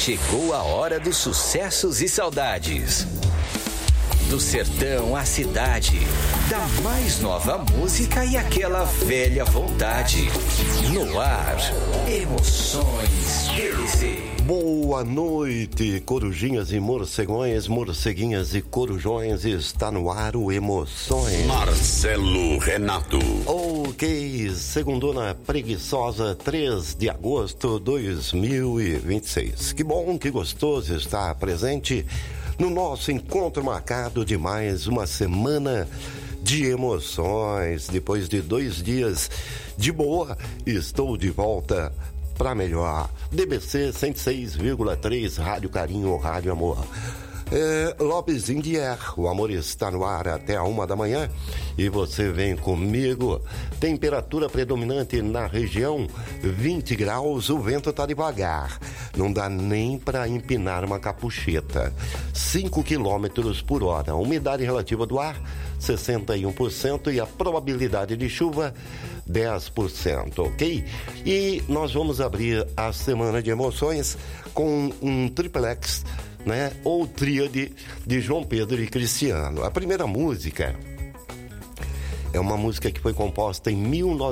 Chegou a hora dos sucessos e saudades. Do sertão à cidade, da mais nova música e aquela velha vontade. No ar, Emoções PDC. Boa noite, corujinhas e morcegões, morceguinhas e corujões. Está no ar o Emoções. Marcelo Renato. Ok, segundona preguiçosa, 3 de agosto de 2026. Que bom, que gostoso estar presente no nosso encontro marcado de mais uma semana de emoções. Depois de 2 dias de boa, estou de volta para melhor. DBC 106,3, Rádio Carinho, Rádio Amor. Lopes Indier, o amor está no ar até a 1 da manhã e você vem comigo. Temperatura predominante na região, 20 graus, o vento tá devagar. Não dá nem para empinar uma capucheta. 5 quilômetros por hora. Umidade relativa do ar, 61% e a probabilidade de chuva, 10%, ok? E nós vamos abrir a semana de emoções com um triplex, né? Ou tríade de João Pedro e Cristiano. A primeira música é uma música que foi composta em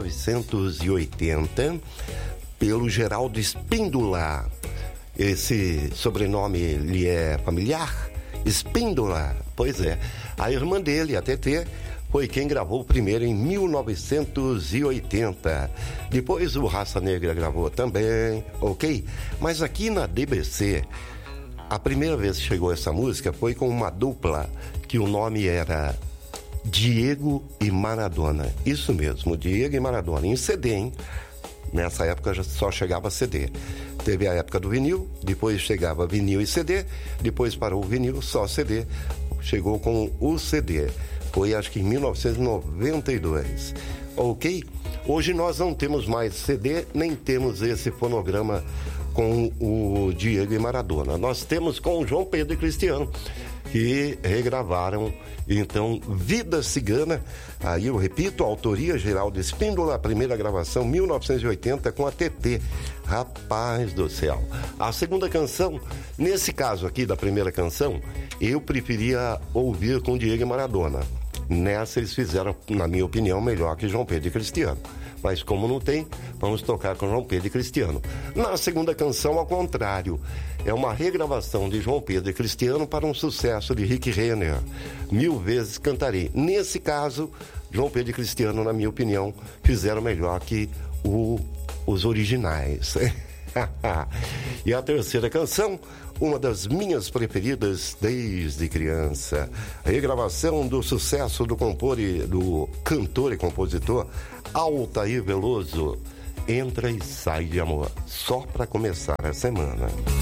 1980 pelo Geraldo Espíndola. Esse sobrenome lhe é familiar? Espíndola, pois é. A irmã dele, a Tetê, foi quem gravou o primeiro em 1980. Depois o Raça Negra gravou também, ok? Mas aqui na DBC, a primeira vez que chegou essa música foi com uma dupla que o nome era Diego e Maradona. Isso mesmo, Diego e Maradona. Em CD, hein? Nessa época já só chegava CD. Teve a época do vinil, depois chegava vinil e CD, depois parou o vinil, só CD. Chegou com o CD. Foi acho que em 1992. Ok? Hoje nós não temos mais CD, nem temos esse fonograma com o Diego e Maradona. Nós temos com o João Pedro e Cristiano, que regravaram, então, Vida Cigana. Aí eu repito, autoria Geraldo Espíndola, a primeira gravação, 1980, com a TT. Rapaz do céu. A segunda canção, nesse caso aqui da primeira canção, eu preferia ouvir com Diego e Maradona. Nessa eles fizeram, na minha opinião, melhor que João Pedro e Cristiano. Mas como não tem, vamos tocar com João Pedro e Cristiano. Na segunda canção, ao contrário, é uma regravação de João Pedro e Cristiano para um sucesso de Rick Renner. 1000 vezes cantarei. Nesse caso, João Pedro e Cristiano, na minha opinião, fizeram melhor que os originais. E a terceira canção, uma das minhas preferidas desde criança, a regravação do sucesso do cantor e compositor Altair Veloso, Entra e Sai de Amor, só para começar a semana.